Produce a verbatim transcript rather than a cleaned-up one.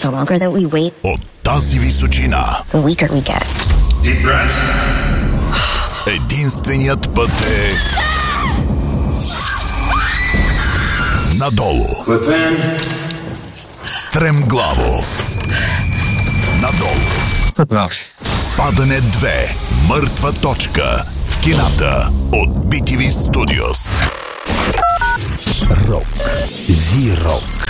The longer that we wait, от тази височина, the weaker we get. Deep breath. единственият път е надолу. Clip in. Стремглаво. Надолу. Падане две. Мъртва точка. В кината от би ти ви Studios. Рок. Зи-Рок.